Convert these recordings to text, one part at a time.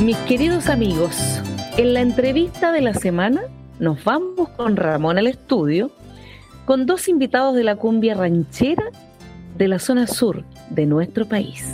Mis queridos amigos, en la entrevista de la semana nos vamos con Ramón al estudio con dos invitados de la cumbia ranchera de la zona sur de nuestro país.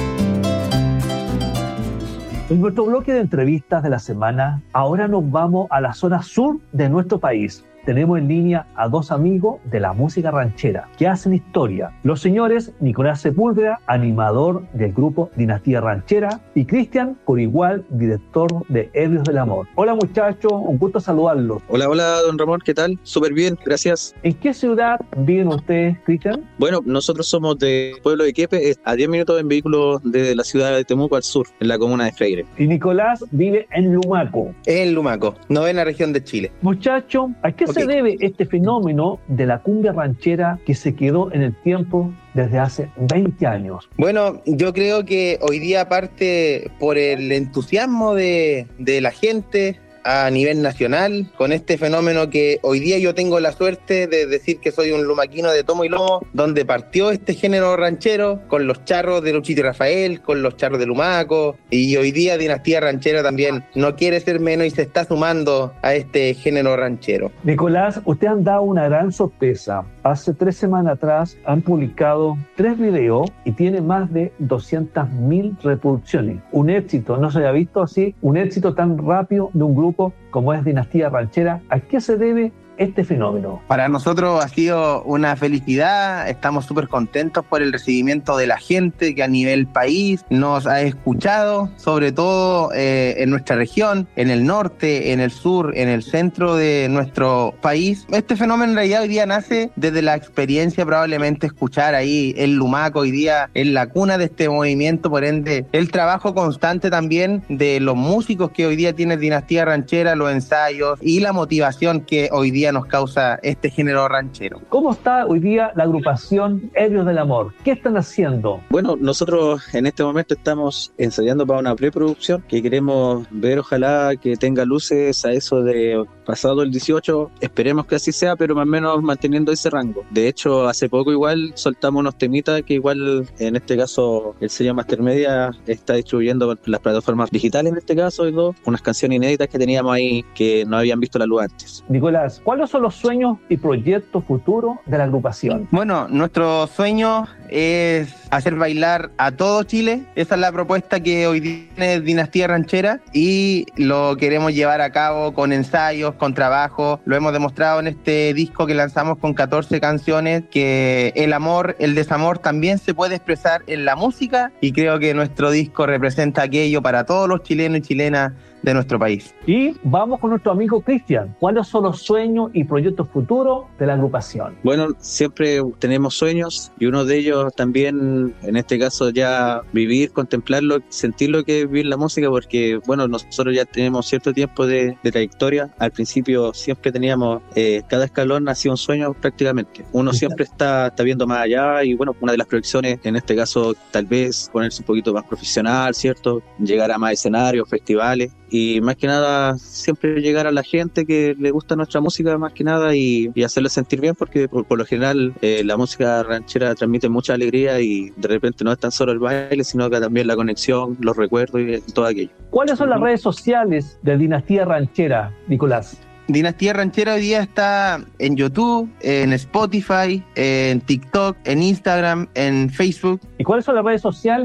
En nuestro bloque de entrevistas de la semana, ahora nos vamos a la zona sur de nuestro país. Tenemos en línea a dos amigos de la música ranchera que hacen historia. Los señores Nicolás Sepúlveda, animador del grupo Dinastía Ranchera, y Cristian Corigual, director de Ebrios del Amor. Hola muchachos, un gusto saludarlos. Hola, don Ramón, ¿qué tal? Súper bien, gracias. ¿En qué ciudad viven ustedes, Cristian? Bueno, nosotros somos de Pueblo de Quepe, a 10 minutos en vehículo de la ciudad de Temuco al sur, en la comuna de Freire. Y Nicolás vive en Lumaco. En Lumaco, novena región de Chile. Muchachos, ¿a qué se debe este fenómeno de la cumbia ranchera que se quedó en el tiempo desde hace 20 años? Bueno, yo creo que hoy día parte por el entusiasmo de la gente a nivel nacional, con este fenómeno que hoy día yo tengo la suerte de decir que soy un lumaquino de tomo y lomo, donde partió este género ranchero con los charros de Luchito y Rafael, con los charros de Lumaco, y hoy día Dinastía Ranchera también no quiere ser menos y se está sumando a este género ranchero. Nicolás, ustedes han dado una gran sorpresa. Hace 3 semanas atrás han publicado 3 videos y tiene más de 200.000 reproducciones. Un éxito, no se había visto así, un éxito tan rápido de un grupo como es Dinastía Ranchera. ¿A qué se debe este fenómeno? Para nosotros ha sido una felicidad, estamos súper contentos por el recibimiento de la gente que a nivel país nos ha escuchado, sobre todo en nuestra región, en el norte, en el sur, en el centro de nuestro país. Este fenómeno en realidad hoy día nace desde la experiencia, probablemente escuchar ahí el Lumaco hoy día en la cuna de este movimiento, por ende el trabajo constante también de los músicos que hoy día tiene Dinastía Ranchera, los ensayos y la motivación que hoy día nos causa este género ranchero. ¿Cómo está hoy día la agrupación Ebrios del Amor? ¿Qué están haciendo? Bueno, nosotros en este momento estamos ensayando para una preproducción que queremos ver, ojalá que tenga luces a eso de pasado el 18, esperemos que así sea, pero más o menos manteniendo ese rango. De hecho, hace poco igual soltamos unos temitas que igual, en este caso, el sello Mastermedia está distribuyendo las plataformas digitales, en este caso, y unas canciones inéditas que teníamos ahí que no habían visto la luz antes. Nicolás, ¿cuáles son los sueños y proyectos futuros de la agrupación? Bueno, nuestro sueño es hacer bailar a todo Chile. Esa es la propuesta que hoy tiene Dinastía Ranchera y lo queremos llevar a cabo con ensayos, con trabajo. Lo hemos demostrado en este disco que lanzamos con 14 canciones, que el amor, el desamor también se puede expresar en la música, y creo que nuestro disco representa aquello para todos los chilenos y chilenas de nuestro país. Y vamos con nuestro amigo Cristian. ¿Cuáles son los sueños y proyectos futuros de la agrupación? Bueno, siempre tenemos sueños y uno de ellos también, en este caso, ya vivir, contemplarlo, sentir lo que es vivir la música, porque bueno, nosotros ya tenemos cierto tiempo de trayectoria. Al principio siempre teníamos, cada escalón hacía un sueño prácticamente. Uno siempre está viendo más allá, y bueno, una de las proyecciones, en este caso, tal vez ponerse un poquito más profesional, ¿cierto? Llegar a más escenarios, festivales. Y más que nada siempre llegar a la gente que le gusta nuestra música, más que nada, y hacerle sentir bien, porque por lo general la música ranchera transmite mucha alegría, y de repente no es tan solo el baile, sino que también la conexión, los recuerdos y todo aquello. ¿Cuáles son las redes sociales de Dinastía Ranchera, Nicolás? Dinastía Ranchera hoy día está en YouTube, en Spotify, en TikTok, en Instagram, en Facebook. ¿Y cuáles son las redes sociales